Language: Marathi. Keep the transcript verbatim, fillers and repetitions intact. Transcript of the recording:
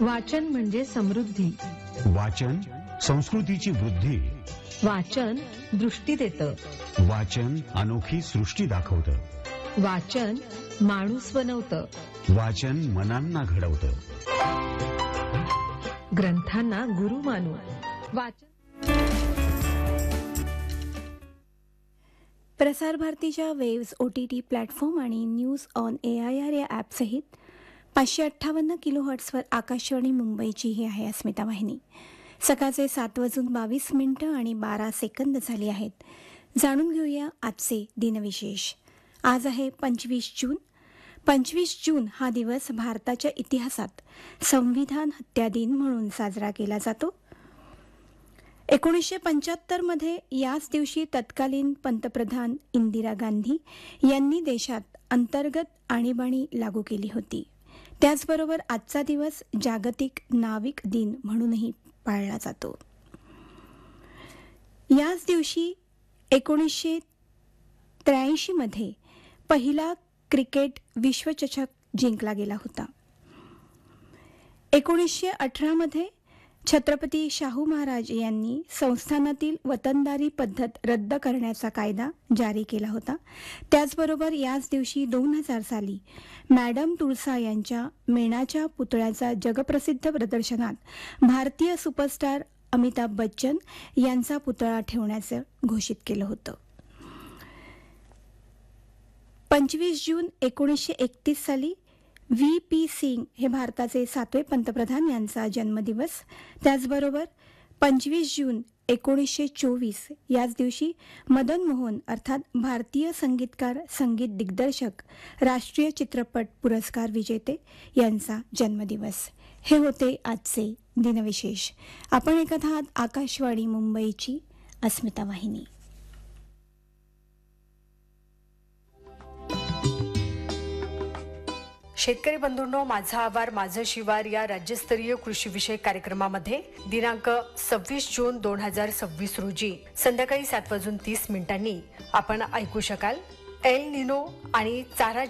वाचन म्हणजे समृद्धी. वाचन संस्कृतीची वृद्धी. वाचन दृष्टी देतं. वाचन अनोखी सृष्टी दाखवतं. वाचन माणूस बनवतं. वाचन मनांना घडवतं. ग्रंथांना गुरु मानू. वाचन. प्रसार भारतीच्या waves O T T platform आणि news on A I R या ॲपसहित पाचशे अठ्ठावन्न किलो हर्ट्सवर आकाशवाणी मुंबईची ही आहे अस्मिता वाहिनी. सकाळचे सात वाजून बावीस मिनिटं आणि बारा सेकंद झाली आहेत. जाणून घेऊया आजचे दिनविशेष. आज आहे पंचवीस जून. पंचवीस जून हा दिवस भारताच्या इतिहासात संविधान हत्या दिन म्हणून साजरा केला जातो. एकोणीसशे पंच्याहत्तरमध्ये याच दिवशी तत्कालीन पंतप्रधान इंदिरा गांधी यांनी देशात अंतर्गत आणीबाणी लागू केली होती. त्याचबरोबर आजचा दिवस जागतिक नाविक दिन म्हणूनही पाळला जातो. याच दिवशी एकोणीसशे त्र्याऐंशी मध्ये पहिला क्रिकेट विश्वचषक जिंकला गेला होता. एकोणीसशे अठरा मध्ये छत्रपती शाहू महाराज यांनी संस्थानातील वतनदारी पद्धत रद्द करण्याचा कायदा जारी केला होता. त्याचबरोबर याच दिवशी दोन हजार साली मॅडम तुळसा यांच्या मेणाच्या पुतळ्याचा जगप्रसिद्ध प्रदर्शनात भारतीय सुपरस्टार अमिताभ बच्चन यांचा पुतळा ठेवण्याचं घोषित केलं होतं. पंचवीस जून एकोणीसशे एकतीस साली व्ही पी सिंग हे भारताचे सातवे पंतप्रधान यांचा जन्मदिवस. त्याचबरोबर पंचवीस जून एकोणीसशे चोवीस याच दिवशी मदन मोहन अर्थात भारतीय संगीतकार, संगीत दिग्दर्शक, राष्ट्रीय चित्रपट पुरस्कार विजेते यांचा जन्मदिवस. हे होते आजचे दिनविशेष. आपण ऐकत आहात आकाशवाणी मुंबईची अस्मिता वाहिनी. शेतकरी बंधूंनो, माझा आवार माझं शिवार या राज्यस्तरीय कृषी विषयक कार्यक्रमामध्ये दिनांक सव्वीस जून दोन हजार सव्वीस रोजी संध्याकाळी सात वाजून तीस मिनिटांनी आपण ऐकू शकाल एल निनो आणि चारा